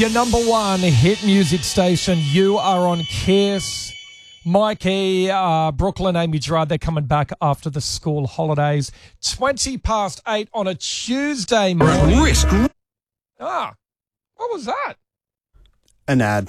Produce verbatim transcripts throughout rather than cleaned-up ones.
Your number one hit music station. You are on Kiss. Mikey, uh, Brooklyn, Amy Gerard, they're coming back after the school holidays. twenty past eight on a Tuesday morning. Risk. Ah, what was that? An ad.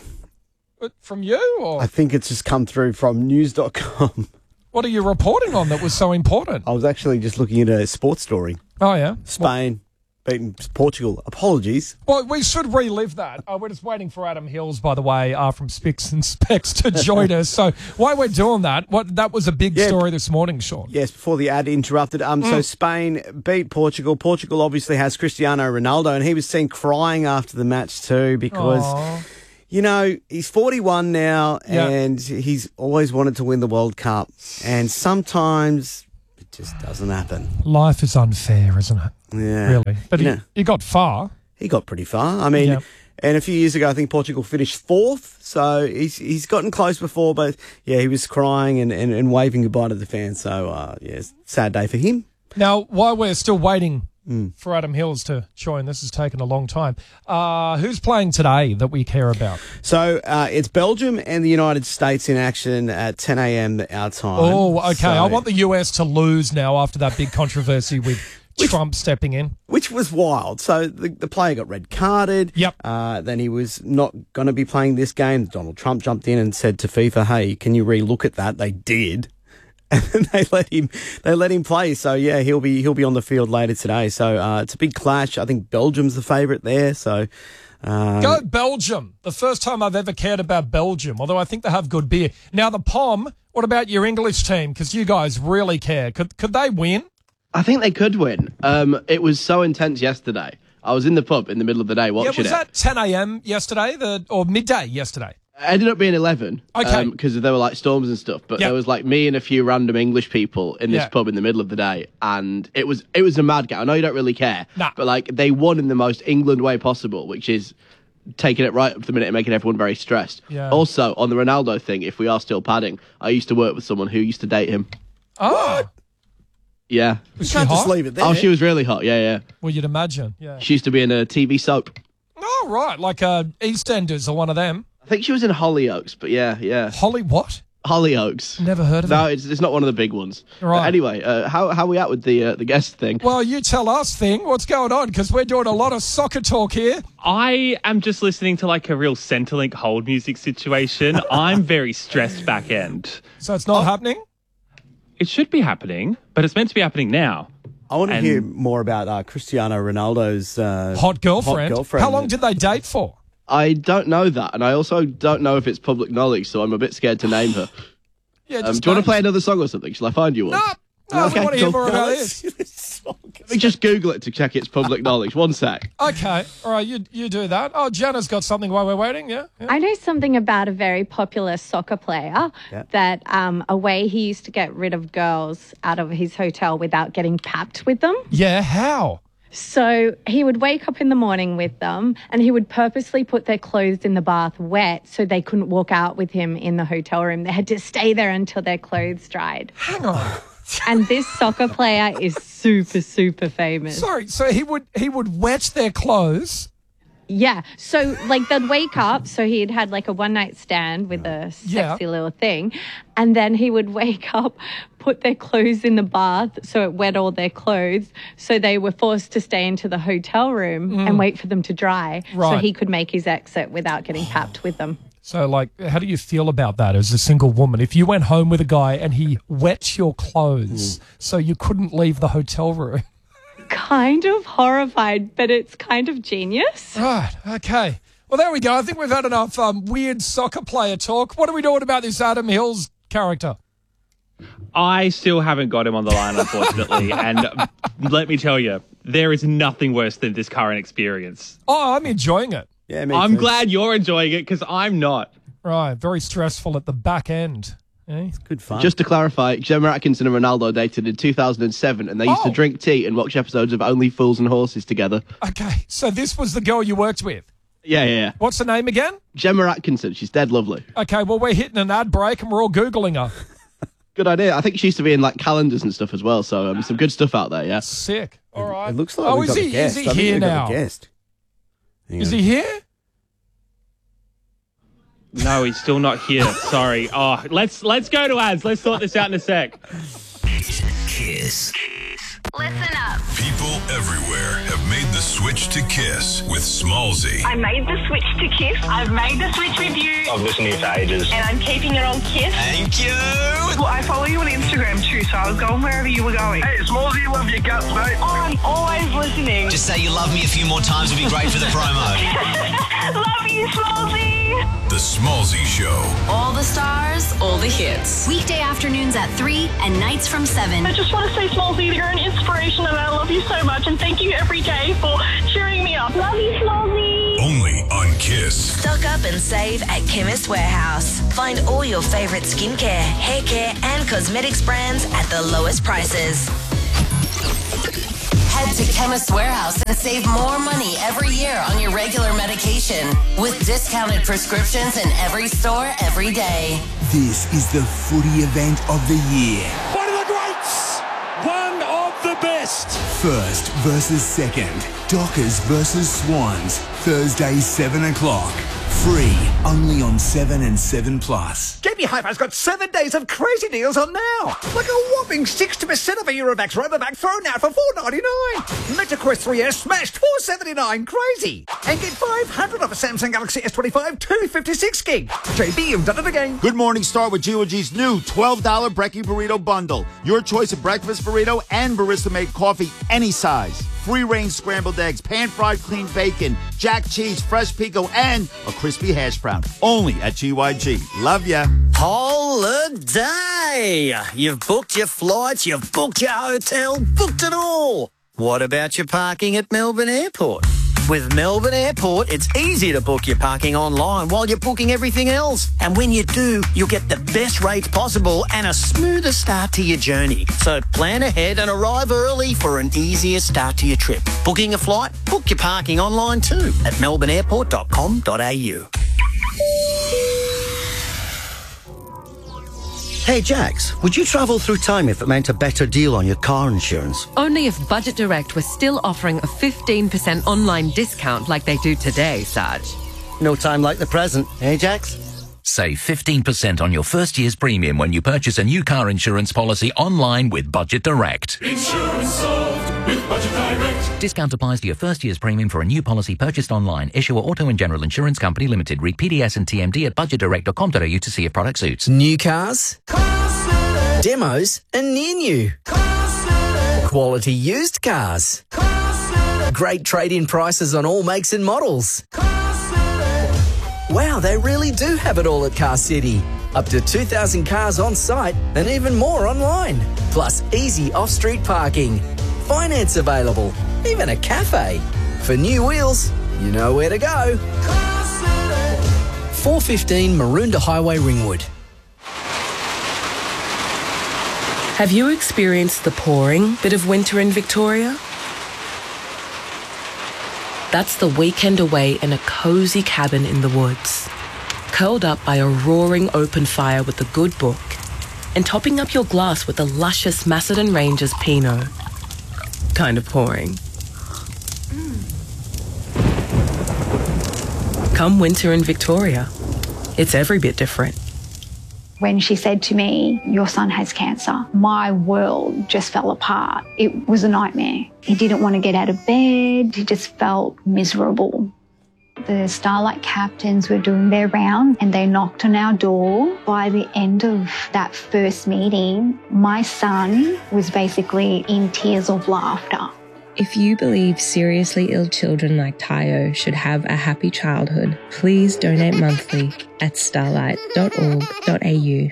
From you? Or I think it's just come through from news dot com. what are you reporting on that was so important? I was actually just looking at a sports story. Oh, yeah? Spain beating Portugal. Apologies. Well, we should relive that. Uh, we're just waiting for Adam Hills, by the way, uh, from Spicks and Specs to join us. So while we're doing that, what that was a big Yeah. story this morning, Sean. Yes, before the ad interrupted. Um, Mm. So Spain beat Portugal. Portugal obviously has Cristiano Ronaldo, and he was seen crying after the match too because, Aww. you know, he's forty-one now, Yeah. and he's always wanted to win the World Cup. And sometimes it just doesn't happen. Life is unfair, isn't it? Yeah. Really. But he, Yeah. he got far. He got pretty far. I mean, Yeah. and a few years ago, I think Portugal finished fourth. So he's he's gotten close before, but yeah, he was crying and, and, and waving goodbye to the fans. So, uh, yeah, sad day for him. Now, while we're still waiting Mm. for Adam Hills to join, this has taken a long time. Uh, who's playing today that we care about? So uh, it's Belgium and the United States in action at ten a.m. our time. Oh, okay. So- I want the U S to lose now after that big controversy with Trump stepping in. Which was wild. So the, the player got red carded. Yep. Uh, then he was not going to be playing this game. Donald Trump jumped in and said to FIFA, "Hey, can you re-look at that?" They did, and then they let him. They let him play. So yeah, he'll be he'll be on the field later today. So uh, it's a big clash. I think Belgium's the favourite there. So. Um, Go Belgium. The first time I've ever cared about Belgium, although I think they have good beer. Now, the P O M, what about your English team? Because you guys really care. Could could they win? I think they could win. Um, it was so intense yesterday. I was in the pub in the middle of the day Yeah, watching was it. that ten a.m. yesterday the or midday yesterday? It ended up being eleven. Okay. Because there were like storms and stuff. But Yep. there was like me and a few random English people in this Yeah. pub in the middle of the day. And it was it was a mad game. I know you don't really care. Nah. But like they won in the most England way possible, which is taking it right up to the minute and making everyone very stressed. Yeah. Also, on the Ronaldo thing, if we are still padding, I used to work with someone who used to date him. Oh, Yeah. was she can't just hot? leave it there. Oh, she was really hot. Yeah, yeah. Well, you'd imagine. Yeah. She used to be in a T V soap. Oh, right, like uh, EastEnders or one of them. I think she was in Hollyoaks, but yeah, yeah. Holly, what? Hollyoaks. Never heard of No, it. it's, it's not one of the big ones. Right. But anyway, uh, how how are we at with the uh, the guest thing? Well, you tell us, thing. What's going on? Because we're doing a lot of soccer talk here. I am just listening to like a real Centrelink hold music situation. I'm very stressed back end. So it's not happening? It should be happening, but it's meant to be happening now. I want to And- hear more about uh, Cristiano Ronaldo's uh, Hot girlfriend. Hot girlfriend. How long did they date for? I don't know that, and I also don't know if it's public knowledge, so I'm a bit scared to name her. Yeah, Um, just do you want to name- play another song or something? Shall I find you one? No, no, Okay, I want to hear cool. more No, about let's- this. this song. Let me just Google it to check it's public knowledge. One sec. Okay, all right, you you do that. Oh, Jana's got something while we're waiting, yeah? yeah. I know something about a very popular soccer player Yeah. that um, a way he used to get rid of girls out of his hotel without getting papped with them. Yeah, how? So he would wake up in the morning with them and he would purposely put their clothes in the bath wet so they couldn't walk out with him in the hotel room. They had to stay there until their clothes dried. Hang on. And this soccer player is super, super famous. Sorry, so he would he would wet their clothes. Yeah. So, like, they'd wake up. So, he'd had like a one night stand with a sexy Yeah. little thing. And then he would wake up, put their clothes in the bath. So, it wet all their clothes. So, they were forced to stay into the hotel room and wait for them to dry. So, Right. he could make his exit without getting papped with them. So, like, how do you feel about that as a single woman? If you went home with a guy and he wet your clothes so you couldn't leave the hotel room. Kind of horrified, but it's kind of genius. Right, okay. Well, there we go. I think we've had enough um, weird soccer player talk. What are we doing about this Adam Hills character? I still haven't got him on the line, unfortunately. and let me tell you, there is nothing worse than this current experience. Oh, I'm enjoying it. Yeah, me I'm too. glad you're enjoying it because I'm not. Right, very stressful at the back end. Eh? Good fun. Just to clarify, Gemma Atkinson and Ronaldo dated in two thousand seven, and they used Oh. to drink tea and watch episodes of Only Fools and Horses together. Okay, so this was the girl you worked with. Yeah, yeah, yeah. What's her name again? Gemma Atkinson, she's dead lovely. Okay, well, we're hitting an ad break and we're all Googling her. Good idea. I think she used to be in like calendars and stuff as well, so um, some good stuff out there, yeah. Sick. All right. It looks like oh, we've is got he, a guest. is he I think here we've got now? a guest. Hang Is on. he here? No, he's still not here. Sorry. Oh, let's let's go to ads. Let's sort this out in a sec. Kiss. Listen up. People everywhere have made the switch to Kiss with Smallzy. I made the switch to Kiss. I've made the switch with you. I've listened to you for ages. And I'm keeping it on Kiss. Thank you. Well, I follow you on Instagram too, so I was going wherever you were going. Hey, Smallzy, love your guts, mate. Oh, I'm always listening. Just say you love me a few more times would be great for the promo. Love you, Smallzy. The Smallzy Show. All the stars, all the hits. Weekday afternoons at three and nights from seven. I just want to say, Smallzy, you're an inspiration and I love you so much. And thank you every day for cheering me up. Love you, Smallzy. Only on Kiss. Stock up and save at Chemist Warehouse. Find all your favourite skincare, hair care and cosmetics brands at the lowest prices. Head to Chemist Warehouse and save more money every year on your regular medication with discounted prescriptions in every store every day. This is the footy event of the year. One of the greats! One of the best! First versus second. Dockers versus Swans. Thursday, seven o'clock. Free, only on seven and seven plus. J B Hi-Fi's got seven days of crazy deals on now. Like a whopping sixty percent of a Eurovax Robovac thrown out for four ninety-nine. MetaQuest three S smashed four seventy-nine. Crazy. And get five hundred off a Samsung Galaxy S twenty-five two fifty-six gig. J B, you've done it again. Good morning, start with G O G's new twelve dollar Brekkie Burrito Bundle. Your choice of breakfast burrito and barista-made coffee, any size. Free-range scrambled eggs, pan-fried clean bacon, jack cheese, fresh pico, and a crispy hash brown. Only at G Y G. Love ya. Holiday! You've booked your flights, you've booked your hotel, booked it all. What about your parking at Melbourne Airport? With Melbourne Airport, it's easy to book your parking online while you're booking everything else. And when you do, you'll get the best rates possible and a smoother start to your journey. So plan ahead and arrive early for an easier start to your trip. Booking a flight? Book your parking online too at melbourne airport dot com dot a u. Hey, Jax, would you travel through time if it meant a better deal on your car insurance? Only if Budget Direct was still offering a fifteen percent online discount like they do today, Sarge. No time like the present, eh, Jax? Save fifteen percent on your first year's premium when you purchase a new car insurance policy online with Budget Direct. Insurance solved with Budget Direct. Discount applies to your first year's premium for a new policy purchased online. Issuer Auto and General Insurance Company Limited. Read P D S and T M D at budget direct dot com dot a u to see if product suits. New cars, demos and near new. Quality used cars. Great trade-in prices on all makes and models. Wow, they really do have it all at Car City. Up to two thousand cars on site and even more online. Plus easy off-street parking. Finance available. Even a cafe. For new wheels, you know where to go. four fifteen Maroondah Highway, Ringwood. Have you experienced the pouring bit of winter in Victoria? That's the weekend away in a cosy cabin in the woods, curled up by a roaring open fire with a good book, and topping up your glass with a luscious Macedon Rangers Pinot. Kind of pouring. Mm. Come winter in Victoria, it's every bit different. When she said to me, "Your son has cancer," my world just fell apart. It was a nightmare. He didn't want to get out of bed. He just felt miserable. The Starlight captains were doing their round and they knocked on our door. By the end of that first meeting, my son was basically in tears of laughter. If you believe seriously ill children like Tayo should have a happy childhood, please donate monthly at starlight dot org dot a u.